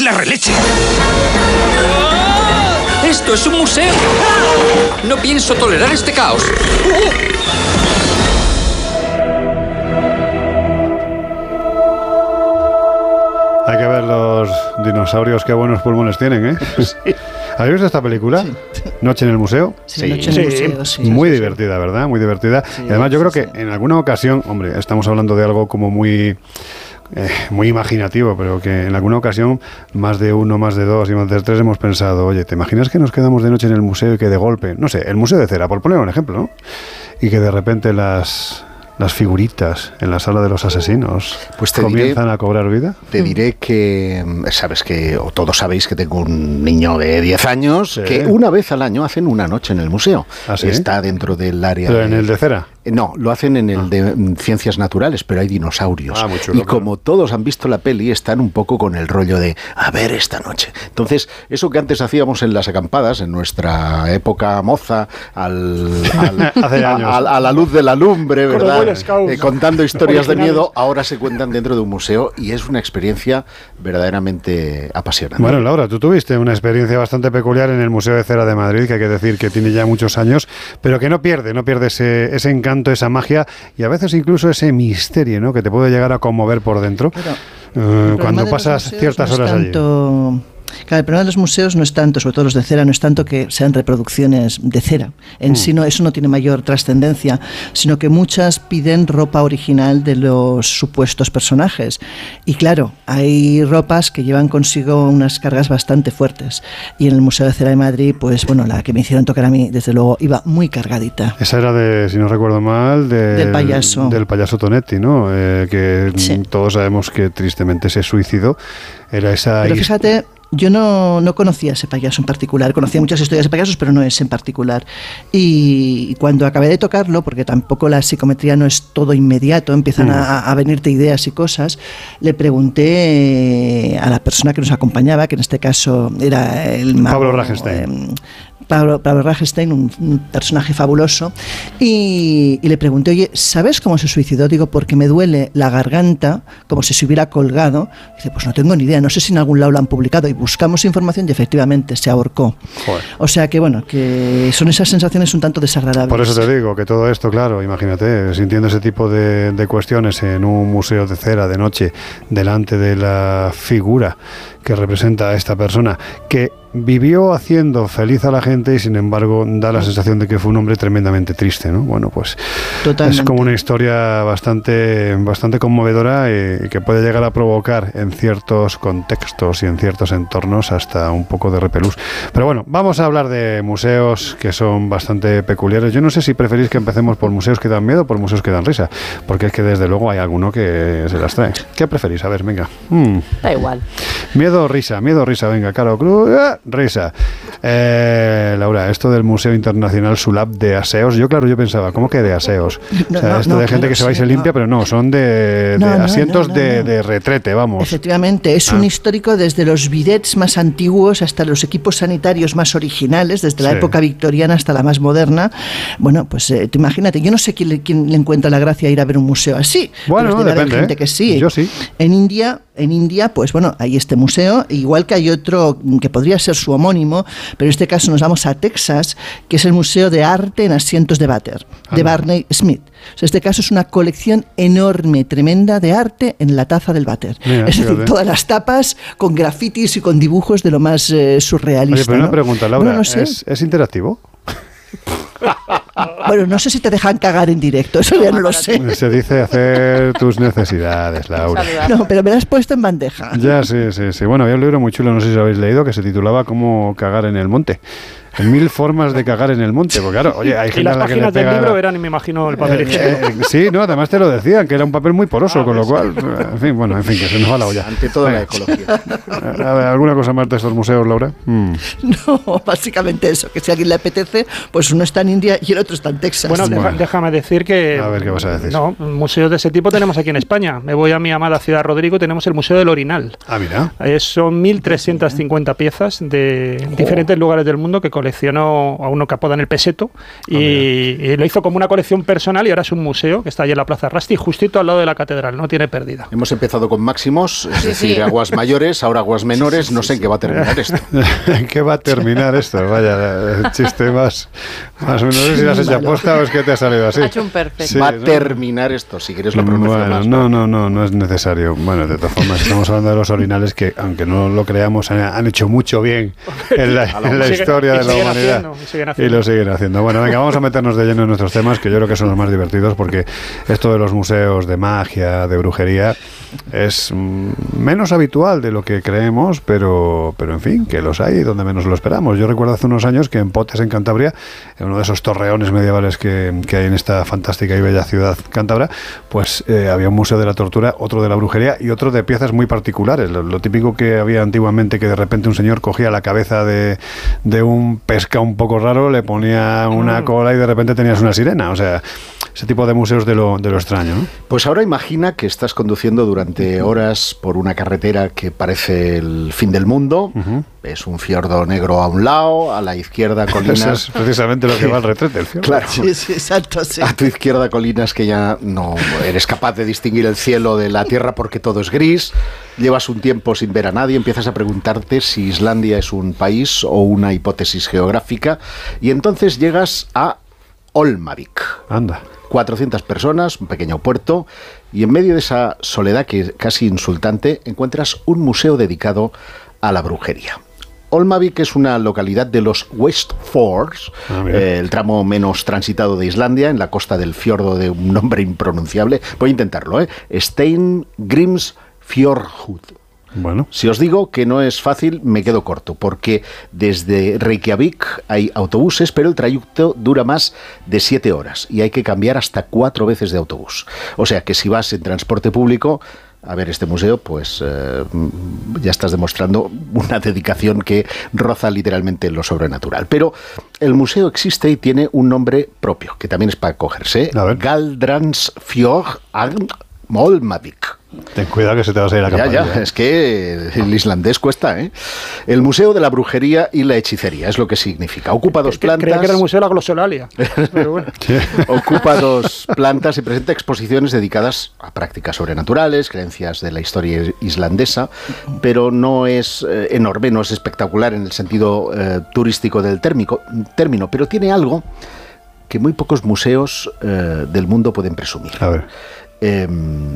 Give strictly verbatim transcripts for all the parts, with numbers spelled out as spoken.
la releche! ¡Esto es un museo! No pienso tolerar este caos. Hay que ver los dinosaurios, qué buenos pulmones tienen, ¿eh? Sí. ¿Habéis visto esta película? Sí. ¿Noche en el museo? Sí, Noche en el museo, sí. Muy divertida, ¿verdad? Muy divertida. Sí, y además yo creo que en alguna ocasión, hombre, estamos hablando de algo como muy... Eh, muy imaginativo, pero que en alguna ocasión más de uno, más de dos y más de tres hemos pensado, oye, ¿te imaginas que nos quedamos de noche en el museo y que de golpe, no sé, el Museo de Cera, por poner un ejemplo, ¿no? Y que de repente las... las figuritas en la sala de los asesinos pues te comienzan diré, a cobrar vida? Te diré que, sabes que, o todos sabéis que tengo un niño de diez años, sí. que una vez al año hacen una noche en el museo. ¿Ah, sí? Está dentro del área... ¿Pero de, en el de Cera? No, lo hacen en el ah. de Ciencias Naturales, pero hay dinosaurios. Ah, muy chulo, y como todos han visto la peli, están un poco con el rollo de, a ver esta noche. Entonces, eso que antes hacíamos en las acampadas, en nuestra época moza, al, al, Hace a, años. a, a la luz de la lumbre, ¿verdad? Eh, contando historias de miedo, ahora se cuentan dentro de un museo y es una experiencia verdaderamente apasionante. Bueno, Laura, tú tuviste una experiencia bastante peculiar en el Museo de Cera de Madrid, que hay que decir que tiene ya muchos años, pero que no pierde, no pierde ese, ese encanto, esa magia y a veces incluso ese misterio, ¿no?, que te puede llegar a conmover por dentro. Pero, uh, cuando pasas ciertas horas no es tanto... allí. Claro, el problema de los museos no es tanto, sobre todo los de cera, no es tanto que sean reproducciones de cera. En mm. sí no, eso no tiene mayor trascendencia, sino que muchas piden ropa original de los supuestos personajes. Y claro, hay ropas que llevan consigo unas cargas bastante fuertes. Y en el Museo de Cera de Madrid, pues bueno, la que me hicieron tocar a mí, desde luego, iba muy cargadita. Esa era de, si no recuerdo mal, de, del payaso. Del payaso Tonetti, ¿no? Eh, que sí. Todos sabemos que tristemente se suicidó. Era esa... Pero fíjate... Yo no, no conocía a ese payaso en particular, conocía muchas historias de payasos, pero no ese en particular. Y cuando acabé de tocarlo, porque tampoco la psicometría no es todo inmediato, empiezan mm. a, a venirte ideas y cosas, le pregunté a la persona que nos acompañaba, que en este caso era el mago, Pablo Ragenstein. Eh, Pablo, Pablo Ragenstein, un, un personaje fabuloso, y, y le pregunté, oye, ¿sabes cómo se suicidó? Digo, porque me duele la garganta, como si se hubiera colgado. Dice, pues no tengo ni idea, no sé si en algún lado lo han publicado, y buscamos información y efectivamente se ahorcó. Joder. O sea que bueno, que son esas sensaciones un tanto desagradables. Por eso te digo que todo esto, claro, imagínate, sintiendo ese tipo de, de cuestiones en un museo de cera de noche, delante de la figura que representa a esta persona, que vivió haciendo feliz a la gente y sin embargo da la sensación de que fue un hombre tremendamente triste, ¿no? Bueno, pues totalmente. Es como una historia bastante, bastante conmovedora y que puede llegar a provocar en ciertos contextos y en ciertos entornos hasta un poco de repelús. Pero bueno, vamos a hablar de museos que son bastante peculiares. Yo no sé si preferís que empecemos por museos que dan miedo o por museos que dan risa, porque es que desde luego hay alguno que se las trae. ¿Qué preferís? A ver, venga. Hmm. Da igual. Miedo o risa, miedo o risa, venga, Caro Cruz, ¡ah! Risa. Eh, Laura, esto del Museo Internacional Sulab de Aseos, yo claro, yo pensaba, ¿cómo que de aseos? No, o sea, no, esto no, de gente claro, que se va y se limpia, no. Pero no, son de, no, de no, asientos no, no, de, no. de retrete, vamos. Efectivamente, es ah. un histórico desde los bidets más antiguos hasta los equipos sanitarios más originales, desde la sí. época victoriana hasta la más moderna. Bueno, pues eh, te imagínate, yo no sé quién le, quién le encuentra la gracia a ir a ver un museo así. Bueno, pero depende, haber gente ¿eh? que sí. Yo sí. En India... En India, pues bueno, hay este museo, igual que hay otro que podría ser su homónimo, pero en este caso nos vamos a Texas, que es el Museo de Arte en Asientos de Váter, de Barney Smith. O sea, este caso es una colección enorme, tremenda de arte en la taza del váter. Mira, es decir, fíjate. Todas las tapas con grafitis y con dibujos de lo más eh, surrealista. Oye, pero una ¿no? pregunta, Laura, bueno, no sé. ¿es, ¿es interactivo? Bueno, no sé si te dejan cagar en directo, eso ya no lo sé. Se dice hacer tus necesidades, Laura. No, pero me lo has puesto en bandeja. Ya, sí, sí, sí. Bueno, había un libro muy chulo, no sé si lo habéis leído, que se titulaba Cómo cagar en el monte. En mil formas de cagar en el monte, porque claro, oye, hay gente y las a la que le páginas pega... del libro eran, me imagino, el papel higiénico. Eh, eh, sí, no, además te lo decían, que era un papel muy poroso, ah, con lo cual, en fin, bueno, en fin, que se nos va la olla. Ante todo la ecología. A ver, ¿alguna cosa más de estos museos, Laura? Mm. No, básicamente eso, que si a alguien le apetece, pues uno está en India y el otro está en Texas. Bueno, deja, bueno. déjame decir que... A ver, ¿qué vas a decir? No, museos de ese tipo tenemos aquí en España. Me voy a mi amada ciudad Rodrigo, tenemos el Museo del Orinal. Ah, mira. Eh, son mil trescientas cincuenta piezas de oh. diferentes lugares del mundo que coleccionan coleccionó a uno que apodan el Peseto y, y lo hizo como una colección personal y ahora es un museo que está allí en la Plaza Rasti, justito al lado de la catedral, no tiene pérdida. Hemos empezado con máximos, es Sí, decir, sí. aguas mayores, ahora aguas menores, no sé en qué va a terminar esto. ¿En qué va a terminar esto? Vaya, el chiste más, más o menos. No sé si lo has hecho aposta o es que te ha salido así. Ha hecho un perfecto. Sí, va a ¿no? terminar esto, si quieres lo pronuncio Bueno, más. no, no, no, no es necesario. Bueno, de todas formas, estamos hablando de los orinales que, aunque no lo creamos, han, han hecho mucho bien en la, en la Y siguen- historia y de la siguen humanidad. haciendo, y siguen Y haciendo. lo siguen haciendo. Bueno, venga, vamos a meternos de lleno en nuestros temas, que yo creo que son los más divertidos, porque esto de los museos de magia, de brujería, es mm, menos habitual de lo que creemos, pero, pero en fin, que los hay donde menos lo esperamos. Yo recuerdo hace unos años que en Potes, en Cantabria, en uno de esos torreones medievales que, que hay en esta fantástica y bella ciudad cántabra, pues eh, había un museo de la tortura, otro de la brujería y otro de piezas muy particulares. Lo, lo típico que había antiguamente, que de repente un señor cogía la cabeza de, de un pescado un poco raro, le ponía una cola y de repente tenías una sirena. O sea, ese tipo de museos de lo, de lo extraño, ¿no? Pues ahora imagina que estás conduciendo durante horas por una carretera que parece el fin del mundo. Ujú. Es un fiordo negro a un lado, a la izquierda Eso colinas. es precisamente lo que va al retrete, el fiordo. Claro. Sí, sí, exacto, sí. A tu izquierda colinas que ya no eres capaz de distinguir el cielo de la tierra porque todo es gris. Llevas un tiempo sin ver a nadie, empiezas a preguntarte si Islandia es un país o una hipótesis geográfica y entonces llegas a Olmavik. Anda. cuatrocientas personas, un pequeño puerto, y en medio de esa soledad que es casi insultante encuentras un museo dedicado a la brujería. Olmavik es una localidad de los Westfjords, Ah, mira. eh, el tramo menos transitado de Islandia, en la costa del fiordo de un nombre impronunciable. Voy a intentarlo, ¿eh? Steingrímsfjörður. Bueno, Si os digo que no es fácil, me quedo corto, porque desde Reykjavik hay autobuses, pero el trayecto dura más de siete horas y hay que cambiar hasta cuatro veces de autobús. O sea que si vas en transporte público a ver este museo, pues eh, ya estás demostrando una dedicación que roza literalmente lo sobrenatural. Pero el museo existe y tiene un nombre propio, que también es para cogerse. A ver. Galdransfjord Olmavik. ten cuidado que se te va a salir la Ya, campaña. ya, es que el islandés cuesta, ¿eh? El Museo de la Brujería y la Hechicería, es lo que significa. Ocupa dos Que- Creía plantas. que era el Museo de la Glosolalia. Pero bueno. Ocupa dos plantas y presenta exposiciones dedicadas a prácticas sobrenaturales, creencias de la historia islandesa, pero no es eh, enorme, no es espectacular en el sentido eh, turístico del térmico- término, pero tiene algo que muy pocos museos eh, del mundo pueden presumir. A ver. Eh,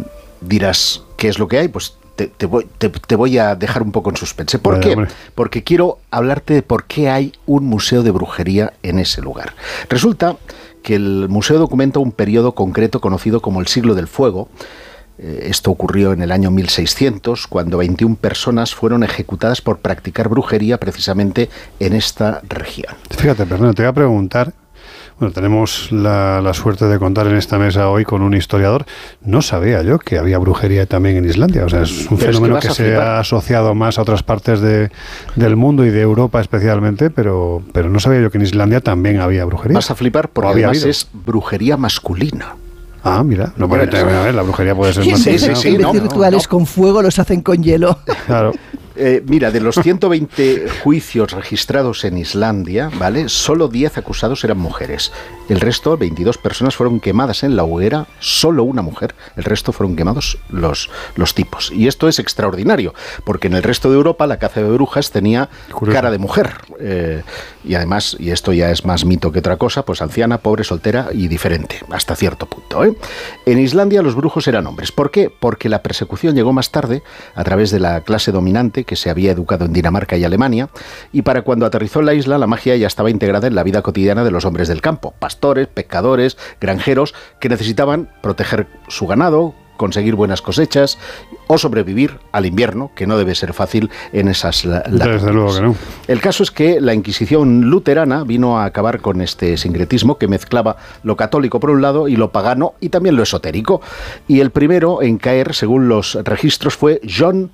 dirás, ¿qué es lo que hay? Pues te, te voy, te, te voy a dejar un poco en suspense. ¿Por Vaya, qué? hombre. Porque quiero hablarte de por qué hay un museo de brujería en ese lugar. Resulta que el museo documenta un periodo concreto conocido como el Siglo del Fuego. Eh, Esto ocurrió en el año mil seiscientos, cuando veintiuna personas fueron ejecutadas por practicar brujería precisamente en esta región. Fíjate, perdón, te voy a preguntar. Bueno, tenemos la, la suerte de contar en esta mesa hoy con un historiador. No sabía yo que había brujería también en Islandia. O sea, es un Pero es que fenómeno vas que, a se flipar. ha asociado más a otras partes de, del mundo y de Europa especialmente, pero, pero no sabía yo que en Islandia también había brujería. Vas a flipar ¿O porque había además habido? es brujería masculina. Ah, mira. No, bueno, Bueno, a ver, la brujería puede ser En más. Sí, vez sí, de- sí, en vez no, de no, rituales no. con fuego, los hacen con hielo. Claro. Eh, mira, de los ciento veinte juicios registrados en Islandia, ¿vale? Solo diez acusados eran mujeres. El resto, veintidós personas, fueron quemadas en la hoguera, solo una mujer. El resto fueron quemados los, los tipos. Y esto es extraordinario, porque en el resto de Europa la caza de brujas tenía Curioso. cara de mujer. Eh, y además, y esto ya es más mito que otra cosa, pues anciana, pobre, soltera y diferente, hasta cierto punto, ¿eh? En Islandia los brujos eran hombres. ¿Por qué? Porque la persecución llegó más tarde, a través de la clase dominante, que se había educado en Dinamarca y Alemania, y para cuando aterrizó en la isla, la magia ya estaba integrada en la vida cotidiana de los hombres del campo, pastores, pescadores, granjeros, que necesitaban proteger su ganado, conseguir buenas cosechas o sobrevivir al invierno, que no debe ser fácil en esas la- Desde latitudes. luego que no. El caso es que la Inquisición luterana vino a acabar con este sincretismo que mezclaba lo católico por un lado y lo pagano y también lo esotérico. Y el primero en caer, según los registros, fue John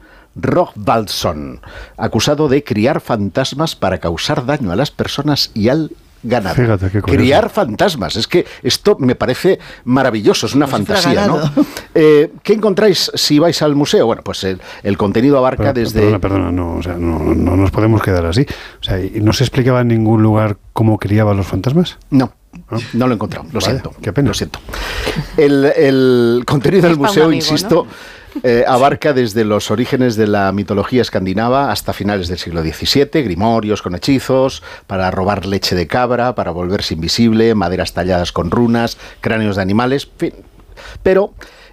Rogvaldsson, acusado de criar fantasmas para causar daño a las personas y al ganado. Fíjate, qué curioso. Criar fantasmas. Es que esto me parece maravilloso, es una Como si fuera fantasía, ¿no? ganado. Eh, ¿Qué encontráis si vais al museo? Bueno, pues el, el contenido abarca Pero, desde... Perdona, perdona, no, o sea, no, no nos podemos quedar así. O sea, ¿y no se explicaba en ningún lugar cómo criaban los fantasmas? No. ¿No? No lo he encontrado, lo Vaya, siento. qué pena. Lo siento. El, el contenido del Es pa' un museo, amigo, insisto, eh, abarca desde los orígenes de la mitología escandinava hasta finales del siglo diecisiete, grimorios con hechizos, para robar leche de cabra, para volverse invisible, maderas talladas con runas, cráneos de animales, en fin. Pero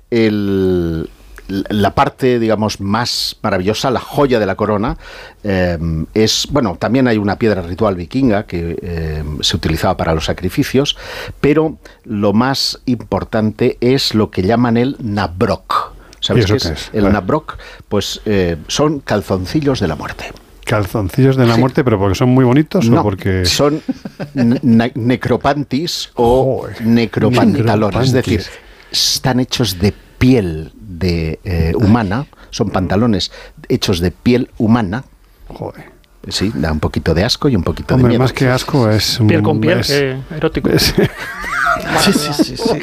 el... la parte, digamos, más maravillosa, la joya de la corona, eh, es, bueno, también hay una piedra ritual vikinga que eh, se utilizaba para los sacrificios, pero lo más importante es lo que llaman el nabrok. ¿Sabes qué es? qué es? El Vale. nabrok, pues eh, son calzoncillos de la muerte. Calzoncillos de la Sí. muerte, pero porque son muy bonitos No, o porque... son ne- necropantis o Joder. necropantalones, es decir, Necropantis. están hechos de piel de eh, humana, son pantalones hechos de piel humana. Joder. Sí, da un poquito de asco y un poquito de Hombre, miedo. más que asco es... Piel con piel, es- que erótico. es- Sí, sí, sí, sí.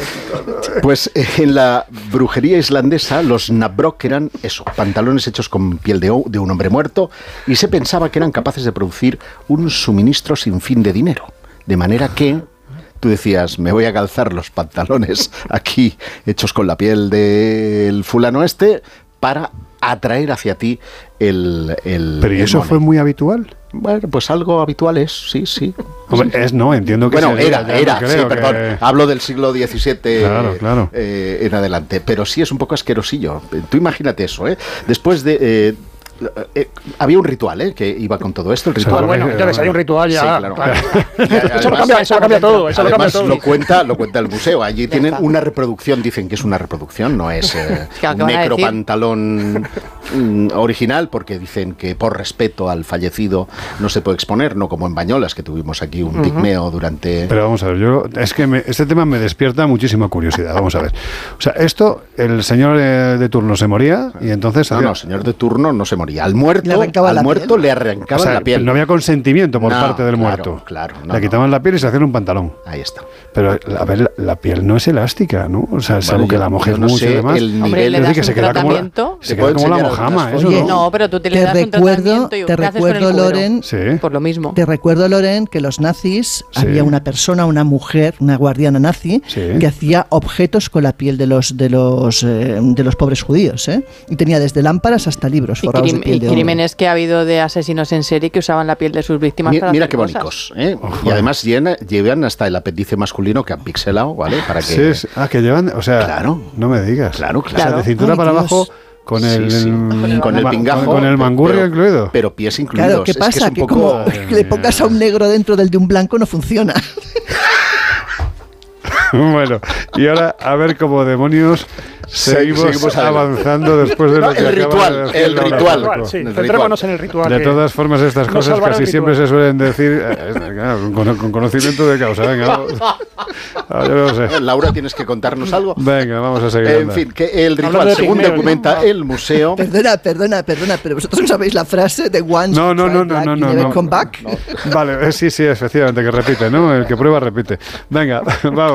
Pues eh, en la brujería islandesa los nabrok eran eso, pantalones hechos con piel de, o- de un hombre muerto, y se pensaba que eran capaces de producir un suministro sin fin de dinero. De manera que tú decías, me voy a calzar los pantalones aquí hechos con la piel del fulano este para atraer hacia ti el... el Pero ¿y el eso money. fue muy habitual? Bueno, pues algo habitual es, sí, sí. Hombre, es no, entiendo que Bueno, sería, era, ya era, no sí, creo perdón. que- Hablo del siglo diecisiete Claro, claro. eh, en adelante. Pero sí es un poco asquerosillo. Tú imagínate eso, ¿eh? Después de... eh, eh, había un ritual, ¿eh? Que iba con todo esto. El Sí, ritual. Ah, bueno, ya ves, hay un ritual ya. Sí, claro. claro. Y Eso lo además- cambia, eso lo cambia todo. Eso lo cambia Además, todo. lo cuenta, lo cuenta el museo. Allí tienen está. una reproducción, dicen que es una reproducción, no es eh, Claro, ¿qué un van a decir? necropantalón mm, original, porque dicen que por respeto al fallecido no se puede exponer, no como en Bañolas, que tuvimos aquí un pigmeo durante... Pero vamos a ver, yo es que me- este tema me despierta muchísima curiosidad. Vamos a ver. O sea, esto, el señor eh, de turno se moría y entonces... No, había- no, señor de turno no se moría. Al Le muerto, arrancaba al la muerto piel. le arrancaban o sea, la piel. no había consentimiento por No, parte del claro, muerto. claro, no, Le no. quitaban la piel y se hacían un pantalón. Ahí está. Pero, a ver, la, la piel no es elástica, ¿no? O sea, salvo Bueno, que yo- la mojes yo no mucho y sé demás. el Hombre, nivel- le Es das decir, que un se queda como la, tratamiento. se ¿Te queda puedo como la enseñar mojama, algunas eso, fotos? ¿no? No, pero tú te le Te das un recuerdo- tratamiento y te ¿qué haces con el recuerdo, cuero? Loren, Sí. Por lo mismo. Te recuerdo, Loren, que los nazis, Sí. había una persona, una mujer, una guardiana nazi, Sí. que hacía objetos con la piel de los de los eh, de los pobres judíos, ¿eh? Y tenía desde lámparas hasta libros Y, forrados de crim- piel y de hombre. crímenes que ha habido de asesinos en serie que usaban la piel de sus víctimas Mi- para Mira hacer qué cosas. bonitos, ¿eh? Ojo. Y además llena- llevan hasta el apéndice masculino que han pixelado, ¿vale? Para que... Sí, sí. Ah, que llevan, o sea, Claro. no me digas. Claro, O sea, claro. de cintura Ay, para Dios. abajo con Sí, el, sí. el- Con el ma- pingajo. con el mangurrio pero- incluido. Pero pies incluidos. Claro, ¿qué Es que pasa? es un Que, poco... como le pongas a un negro dentro del de un blanco no funciona. Bueno, y ahora a ver cómo demonios seguimos, seguimos adelante. avanzando después de lo No, que el acaba ritual, de decir el Laura ritual. Paco. Ritual, sí, El centrémonos en el ritual. De que- todas formas, estas nos cosas salvará el casi siempre ritual. se suelen decir eh, claro, con, con conocimiento de causa. Venga, vamos. Ah, yo no sé. Laura, ¿tienes que contarnos algo? Venga, vamos a seguir. En anda. fin, que el Hablando ritual, de según pigmeos, documenta ¿no? el museo... Perdona, perdona, perdona, pero vosotros no sabéis la frase de once No, no, you no, try no, black, no, you no, never no. come back. Vale, eh, sí, sí, efectivamente, que repite, ¿no? El que prueba repite. Venga, vamos.